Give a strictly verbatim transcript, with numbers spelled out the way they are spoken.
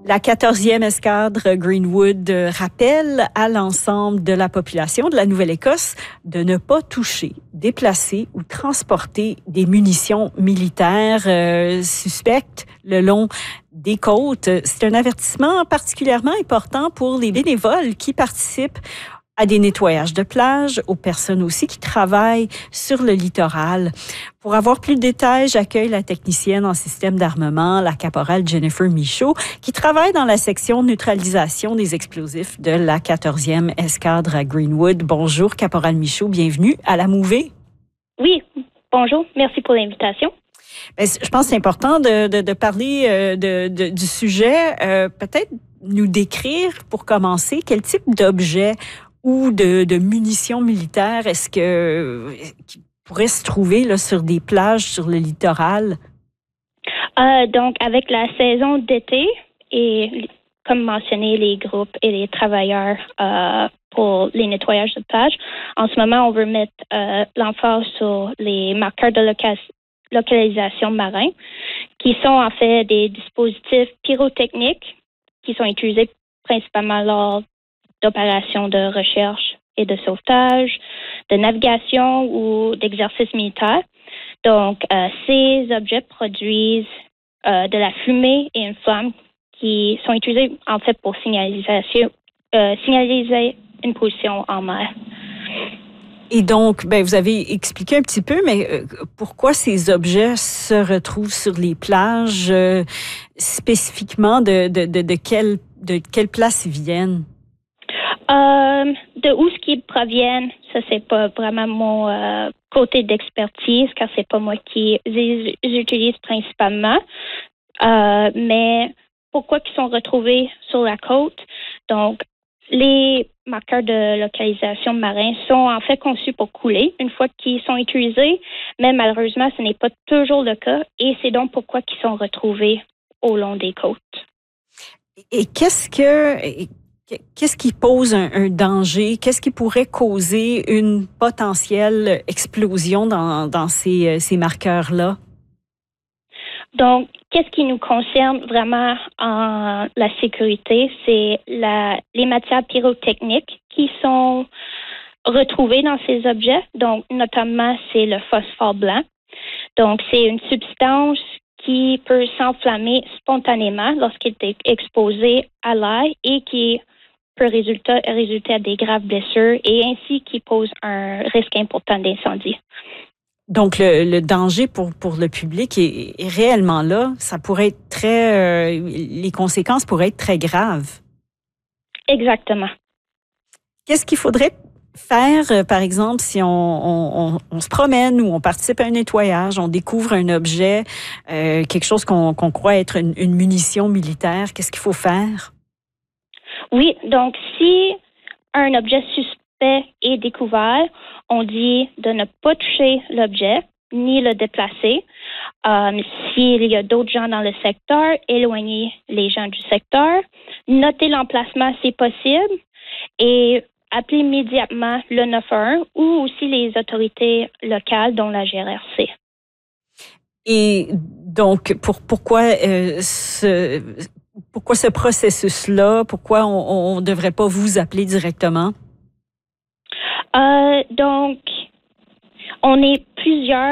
La quatorzième escadre Greenwood rappelle à l'ensemble de la population de la Nouvelle-Écosse de ne pas toucher, déplacer ou transporter des munitions militaires euh, suspectes le long des côtes. C'est un avertissement particulièrement important pour les bénévoles qui participent à des nettoyages de plage, aux personnes aussi qui travaillent sur le littoral. Pour avoir plus de détails, j'accueille la technicienne en système d'armement, la caporale Jennifer Michaud, qui travaille dans la section neutralisation des explosifs de la quatorzième escadre à Greenwood. Bonjour, caporale Michaud, bienvenue à la Mouvée. Oui, bonjour, merci pour l'invitation. Bien, je pense que c'est important de, de, de parler euh, de, de, du sujet. Euh, peut-être nous décrire, pour commencer, quel type d'objet ou de, de munitions militaires est-ce que qui pourrait se trouver là, sur des plages sur le littoral? Euh, donc, avec la saison d'été et, comme mentionné, les groupes et les travailleurs euh, pour les nettoyages de plage, en ce moment, on veut mettre euh, l'emphase sur les marqueurs de loca- localisation marins, qui sont en fait des dispositifs pyrotechniques qui sont utilisés principalement lors d'opérations de recherche et de sauvetage, de navigation ou d'exercices militaires. Donc, euh, ces objets produisent euh, de la fumée et une flamme qui sont utilisés en fait pour signalisation, euh, signaliser une position en mer. Et donc, ben, vous avez expliqué un petit peu, mais euh, pourquoi ces objets se retrouvent sur les plages, euh, spécifiquement de, de, de, de, quelle, de quelle place ils viennent? Euh, de où ce qu'ils proviennent, ça c'est pas vraiment mon euh, côté d'expertise, car c'est pas moi qui les utilise principalement. Euh, mais pourquoi ils sont retrouvés sur la côte? Donc, les marqueurs de localisation marins sont en fait conçus pour couler une fois qu'ils sont utilisés, mais malheureusement, ce n'est pas toujours le cas et c'est donc pourquoi ils sont retrouvés au long des côtes. Et qu'est-ce que... Qu'est-ce qui pose un, un danger? Qu'est-ce qui pourrait causer une potentielle explosion dans, dans ces, ces marqueurs-là? Donc, qu'est-ce qui nous concerne vraiment en la sécurité? C'est la, les matières pyrotechniques qui sont retrouvées dans ces objets. Donc, notamment, c'est le phosphore blanc. Donc, c'est une substance qui peut s'enflammer spontanément lorsqu'il est exposé à l'air et qui peut résulter, résulter à des graves blessures et ainsi qui pose un risque important d'incendie. Donc, le, le danger pour, pour le public est, est réellement là. Ça pourrait être très... Euh, les conséquences pourraient être très graves. Exactement. Qu'est-ce qu'il faudrait faire, euh, par exemple, si on, on, on, on se promène ou on participe à un nettoyage, on découvre un objet, euh, quelque chose qu'on, qu'on croit être une, une munition militaire, qu'est-ce qu'il faut faire? Oui, donc si un objet suspect est découvert, on dit de ne pas toucher l'objet ni le déplacer. Euh, s'il y a d'autres gens dans le secteur, éloigner les gens du secteur, noter l'emplacement si possible et appeler immédiatement le neuf un un ou aussi les autorités locales, dont la G R R C. Et donc, pour, pourquoi euh, ce... Pourquoi ce processus-là? Pourquoi on ne devrait pas vous appeler directement? Euh, donc, on est plusieurs